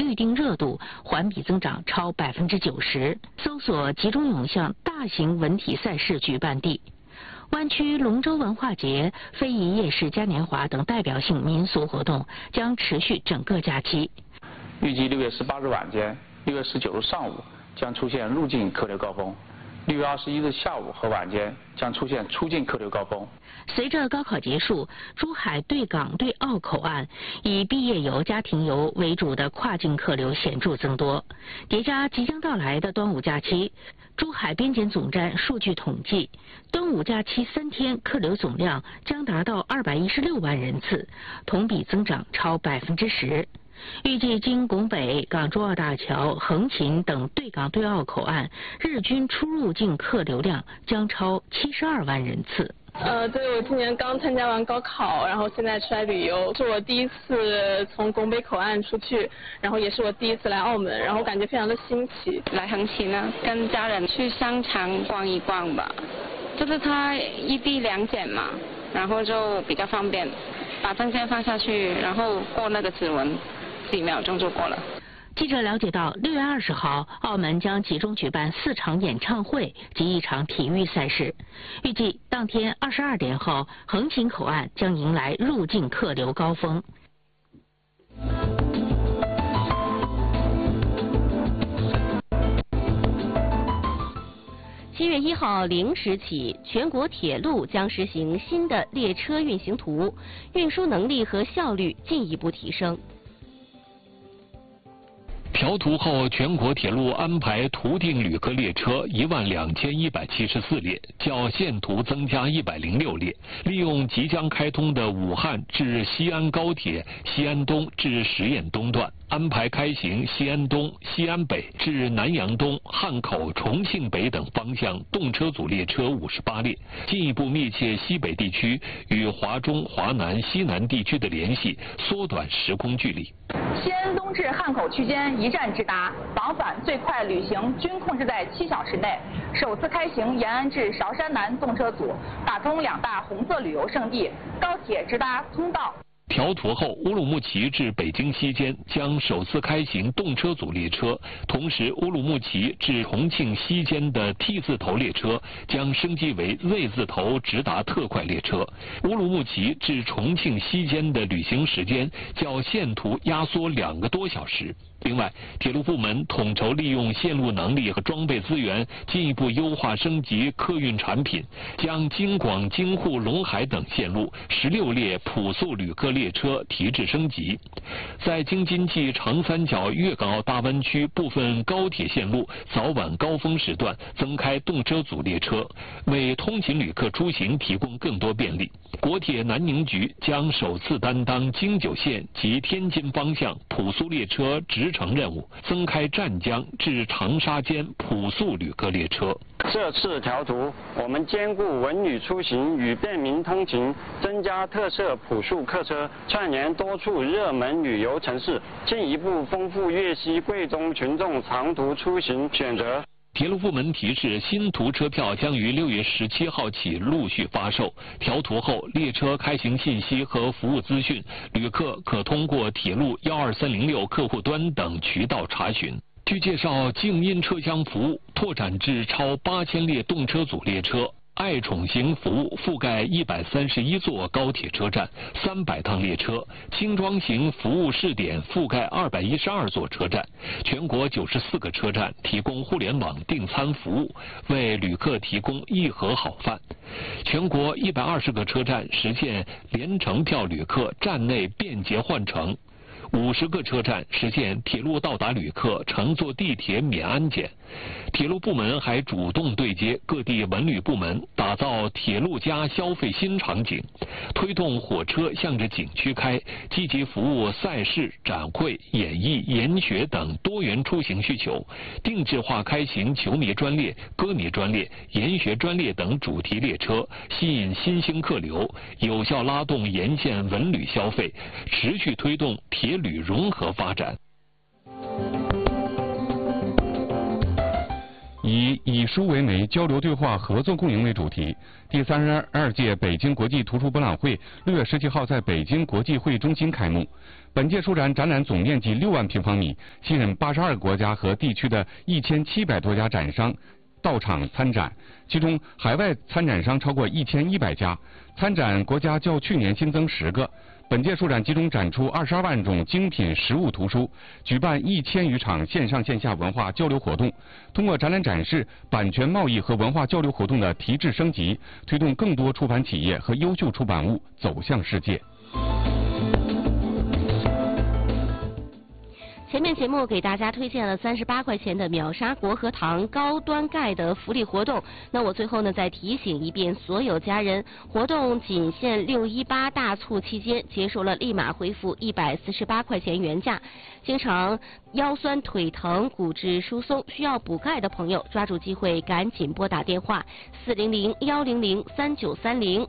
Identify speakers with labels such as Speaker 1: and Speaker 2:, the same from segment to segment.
Speaker 1: 预订热度环比增长超90%，搜索集中涌向大型文体赛事举办地。湾区龙舟文化节、非遗夜市嘉年华等代表性民俗活动将持续整个假期。
Speaker 2: 预计6月18日晚间、6月19日上午将出现入境客流高峰，6月21日下午和晚间将出现出境客流高峰。
Speaker 1: 随着高考结束，珠海对港对澳口岸以毕业游、家庭游为主的跨境客流显著增多。叠加即将到来的端午假期，珠海边检总站数据统计，端午假期3天客流总量将达到216万人次，同比增长超10%。预计经拱北、港珠澳大桥、横琴等对港对澳口岸，日均出入境客流量将超72万人次。
Speaker 3: 对，我今年刚参加完高考，然后现在出来旅游，是我第一次从拱北口岸出去，然后也是我第一次来澳门，然后感觉非常的新奇。
Speaker 4: 来横琴呢，跟家人去商场逛一逛吧，就是它异地2检嘛，然后就比较方便，把证件放下去，然后过那个指纹。几秒钟就过了。
Speaker 1: 记者了解到，6月20号，澳门将集中举办4场演唱会及1场体育赛事。预计当天22点后，横琴口岸将迎来入境客流高峰。
Speaker 5: 7月1号0时起，全国铁路将实行新的列车运行图，运输能力和效率进一步提升。
Speaker 6: 调图后，全国铁路安排图定旅客列车12174列，较现图增加106列。利用即将开通的武汉至西安高铁西安东至十堰东段，安排开行西安东、西安北至南阳东、汉口、重庆北等方向动车组列车58列，进一步密切西北地区与华中、华南、西南地区的联系，缩短时空距离。
Speaker 7: 西安东至汉口区间一站直达，往返最快旅行均控制在7小时内。首次开行延安至韶山南动车组，打通2大红色旅游胜地，高铁直达通道。
Speaker 6: 调图后，乌鲁木齐至北京西间将首次开行动车组列车，同时乌鲁木齐至重庆西间的 T 字头列车将升级为 Z 字头直达特快列车。乌鲁木齐至重庆西间的旅行时间较现图压缩2个多小时。另外，铁路部门统筹利用线路能力和装备资源，进一步优化升级客运产品，将京广、京沪、陇海等线路16列普速旅客列车提质升级。在京津冀长三角粤港澳大湾区部分高铁线路早晚高峰时段增开动车组列车，为通勤旅客出行提供更多便利。国铁南宁局将首次担当京九线及天津方向普速列车直乘任务，增开湛江至长沙间普速旅客列车。
Speaker 8: 这次调图，我们兼顾文旅出行与便民通勤，增加特色普速客车，串联多处热门旅游城市，进一步丰富粤西、贵东群众长途出行选择。
Speaker 6: 铁路部门提示，新图车票将于6月17号起陆续发售。调图后，列车开行信息和服务资讯，旅客可通过铁路12306客户端等渠道查询。据介绍，静音车厢服务拓展至超8000列动车组列车。爱宠型服务覆盖131座高铁车站、300趟列车，轻装型服务试点覆盖212座车站，全国94个车站提供互联网订餐服务，为旅客提供一盒好饭。全国120个车站实现联程票旅客站内便捷换乘。50个车站实现铁路到达旅客乘坐地铁免安检。铁路部门还主动对接各地文旅部门，打造铁路加消费新场景，推动火车向着景区开，积极服务赛事、展会、演艺、研学等多元出行需求，定制化开行球迷专列、歌迷专列、研学专列等主题列车，吸引新兴客流，有效拉动沿线文旅消费，持续推动铁旅融合发展。以
Speaker 9: 以书为媒，交流对话、合作共赢为主题。第32届北京国际图书博览会6月17号在北京国际会议中心开幕。本届书展展览总面积6万平方米，吸引82个国家和地区的1700多家展商到场参展，其中海外参展商超过1100家，参展国家较去年新增10个。本届书展集中展出22万种精品实物图书，举办1000余场线上线下文化交流活动，通过展览展示版权贸易和文化交流活动的提质升级，推动更多出版企业和优秀出版物走向世界。
Speaker 5: 前面节目给大家推荐了38块钱的秒杀国和堂高端钙的福利活动，那我最后呢再提醒一遍所有家人，活动仅限618大促期间结束了，立马恢复148块钱原价。经常腰酸腿疼、骨质疏松需要补钙的朋友，抓住机会赶紧拨打电话400-100-3930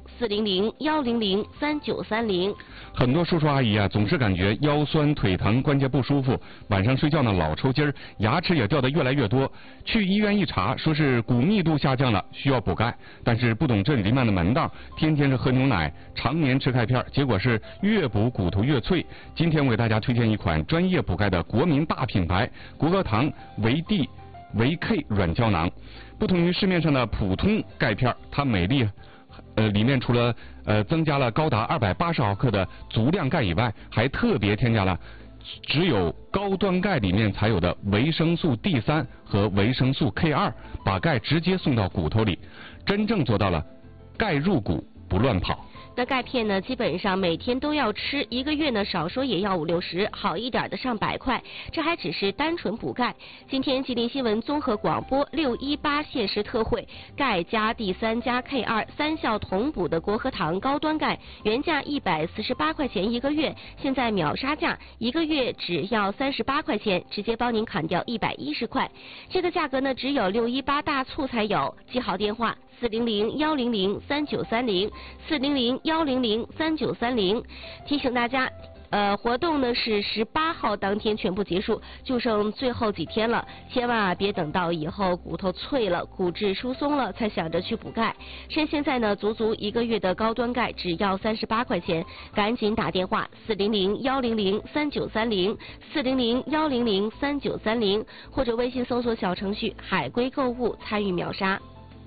Speaker 5: 400-100-3930。
Speaker 9: 很多叔叔阿姨啊，总是感觉腰酸腿疼、关节不舒服，晚上睡觉呢老抽筋儿，牙齿也掉得越来越多。去医院一查，说是骨密度下降了，需要补钙。但是不懂这里面的门道，天天是喝牛奶，常年吃钙片，结果是越补骨头越脆。今天我给大家推荐一款专业补钙的国民大品牌国和堂维 D 维 K 软胶囊。不同于市面上的普通钙片，它美丽里面除了增加了高达280毫克的足量钙以外，还特别添加了只有高端钙里面才有的维生素 D3 和维生素 K2， 把钙直接送到骨头里，真正做到了钙入骨不乱跑。
Speaker 5: 那钙片呢，基本上每天都要吃，1个月呢少说也要50-60，好一点的上100块。这还只是单纯补钙。今天吉林新闻综合广播618限时特惠，钙加 D3 加 K2 3效同补的国和堂高端钙，原价148块钱1个月，现在秒杀价，1个月只要38块钱，直接帮您砍掉110块。这个价格呢，只有618大促才有，记好电话400-100-3930 400-100-3930。提醒大家，活动呢是18号当天全部结束，就剩最后几天了，千万别等到以后骨头脆了、骨质疏松了才想着去补钙。趁现在呢，足足1个月的高端钙只要38块钱，赶紧打电话400-100-3930 400-100-3930，或者微信搜索小程序海龟购物参与秒杀。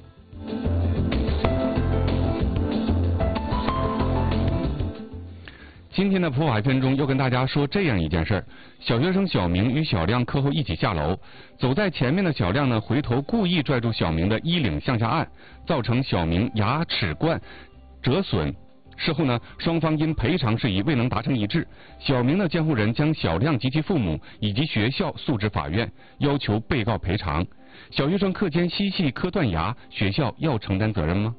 Speaker 9: 今天的普法1分钟又跟大家说这样一件事儿：小学生小明与小亮课后一起下楼，走在前面的小亮呢，回头故意拽住小明的衣领向下按，造成小明牙齿冠折损。事后呢，双方因赔偿事宜未能达成一致，小明的监护人将小亮及其父母以及学校诉至法院，要求被告赔偿。小学生课间嬉戏磕断牙，学校要承担责任吗？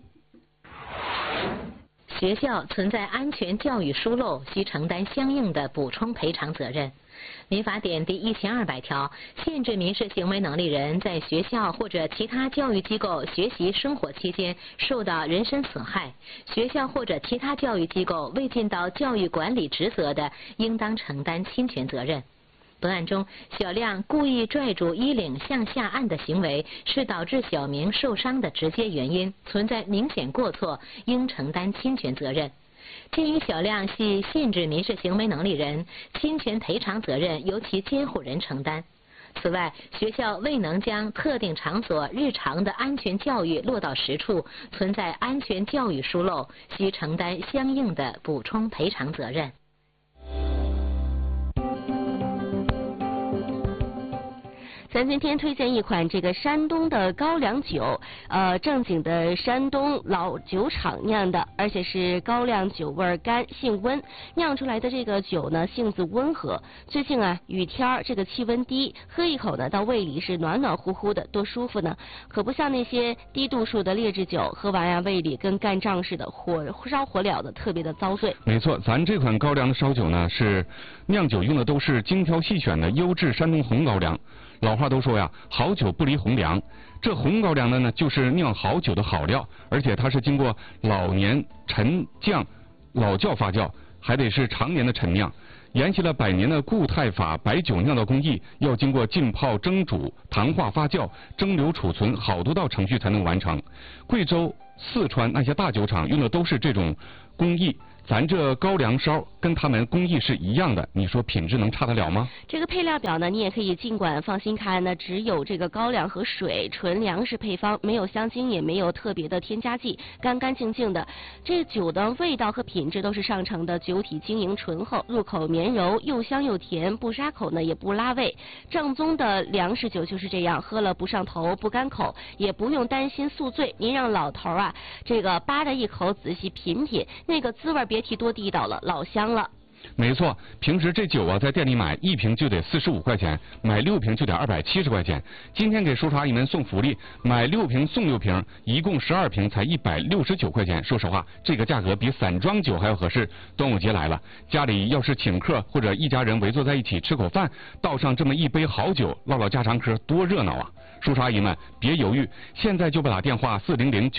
Speaker 1: 学校存在安全教育疏漏，需承担相应的补充赔偿责任。民法典第1200条限制民事行为能力人在学校或者其他教育机构学习生活期间受到人身损害，学校或者其他教育机构未尽到教育管理职责的，应当承担侵权责任。本案中，小亮故意拽住衣领向下按的行为是导致小明受伤的直接原因，存在明显过错，应承担侵权责任。鉴于小亮系限制民事行为能力人，侵权赔偿责任由其监护人承担。此外，学校未能将特定场所日常的安全教育落到实处，存在安全教育疏漏，需承担相应的补充赔偿责任。
Speaker 5: 咱今天推荐一款这个山东的高粱酒，正经的山东老酒厂酿的，而且是高粱酒味甘性温，酿出来的这个酒呢性子温和。最近啊雨天这个气温低，喝一口呢到胃里是暖暖乎乎的，多舒服呢！可不像那些低度数的劣质酒，喝完呀胃里跟干仗似的，火烧火燎的，特别的遭罪。
Speaker 9: 没错，咱这款高粱的烧酒呢是酿酒用的都是精挑细选的优质山东红高粱。老话都说呀，好酒不离红粮。这红高粱的呢，就是酿好酒的好料，而且它是经过老年陈酱、老窖发酵，还得是常年的陈酿。 沿袭了100年的固态法白酒酿造工艺，要经过浸泡、蒸煮、糖化发酵、蒸馏储存好多道程序才能完成。贵州、四川那些大酒厂用的都是这种工艺。咱这高粱烧跟他们工艺是一样的，你说品质能差得了吗？
Speaker 5: 这个配料表呢，你也可以尽管放心看，那只有这个高粱和水，纯粮食配方，没有香精，也没有特别的添加剂，干干净净的。这酒的味道和品质都是上乘的，酒体晶莹醇厚，入口绵柔，又香又甜，不沙口呢，也不拉味。正宗的粮食酒就是这样，喝了不上头，不干口，也不用担心宿醉。您让老头啊，这个扒着一口仔细品品，那个滋味别提多地道了，老香了。
Speaker 9: 没错，平时这酒啊，在店里买1瓶就得45块钱，买6瓶就得270块钱。今天给叔叔阿姨们送福利，买6瓶送6瓶，一共12瓶才169块钱。说实话，这个价格比散装酒还要合适。端午节来了，家里要是请客或者一家人围坐在一起吃口饭，倒上这么一杯好酒，唠唠家常嗑，多热闹啊！叔叔阿姨们别犹豫，现在就拨打电话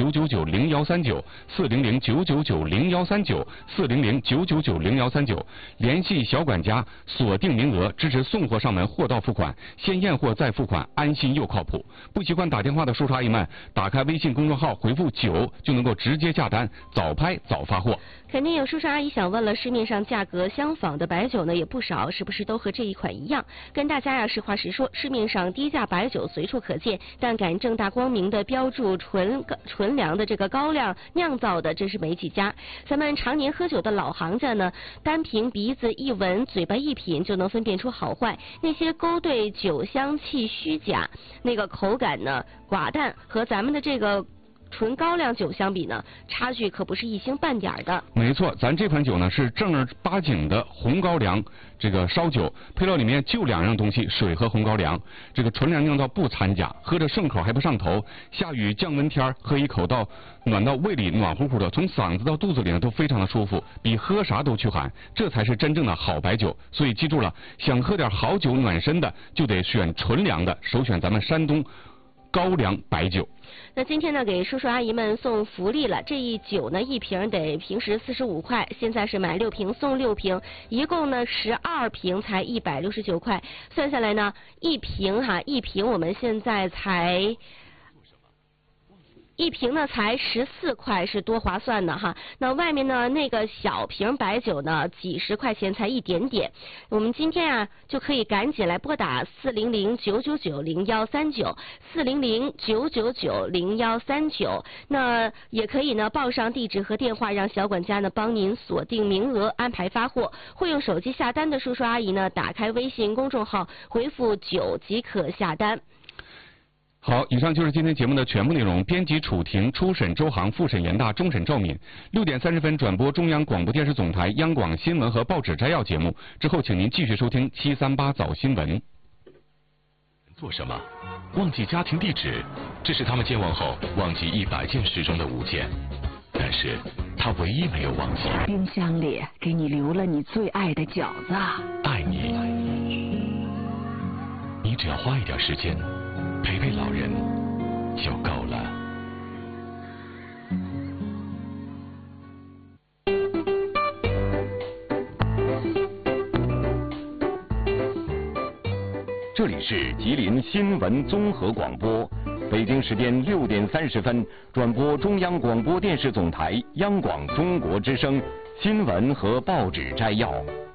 Speaker 9: 400-999-0139，400-999-0139，400-999-0139，联系小管家，锁定名额，支持送货上门，货到付款，先验货再付款，安心又靠谱。不习惯打电话的叔叔阿姨们，打开微信公众号回复9就能够直接下单，早拍早发货。
Speaker 5: 肯定有叔叔阿姨想问了，市面上价格相仿的白酒呢也不少，是不是都和这一款一样？跟大家呀实话实说，市面上低价白酒随处可见，但敢正大光明的标注纯粮的这个高粱酿造的，真是没几家。咱们常年喝酒的老行家呢，单凭鼻子一闻，嘴巴一品就能分辨出好坏。那些勾兑酒香气虚假，那个口感呢寡淡，和咱们的这个纯高粱酒相比呢，差距可不是一星半点的。
Speaker 9: 没错，咱这款酒呢是正儿八经的红高粱这个烧酒，配料里面就2样东西，水和红高粱。这个纯粮酿造不掺假，喝着顺口还不上头。下雨降温天喝一口暖到胃里，暖乎乎的，从嗓子到肚子里呢都非常的舒服，比喝啥都驱寒，这才是真正的好白酒。所以记住了，想喝点好酒暖身的，就得选纯粮的，首选咱们山东高粱白酒。
Speaker 5: 那今天呢，给叔叔阿姨们送福利了。这一酒呢，1瓶得平时45块，现在是买6瓶送6瓶，一共呢12瓶才169块。算下来呢，一瓶我们现在才。1瓶呢才14块，是多划算的哈。那外面呢那个小瓶白酒呢，几十块钱才一点点。我们今天啊就可以赶紧来拨打400-999-0139，400-999-0139。那也可以呢报上地址和电话，让小管家呢帮您锁定名额，安排发货。会用手机下单的叔叔阿姨呢，打开微信公众号回复9即可下单。
Speaker 9: 好，以上就是今天节目的全部内容。编辑楚婷，初审周航，复审严大，终审赵敏。6点30分转播中央广播电视总台央广新闻和报纸摘要节目，之后请您继续收听738早新闻。
Speaker 6: 做什么？忘记家庭地址，这是他们健忘后忘记100件事中的5件，但是他唯一没有忘记。
Speaker 10: 冰箱里给你留了你最爱的饺子。
Speaker 6: 爱你，你只要花一点时间陪陪老人就够了。
Speaker 11: 这里是吉林新闻综合广播，北京时间6点30分转播中央广播电视总台央广中国之声新闻和报纸摘要。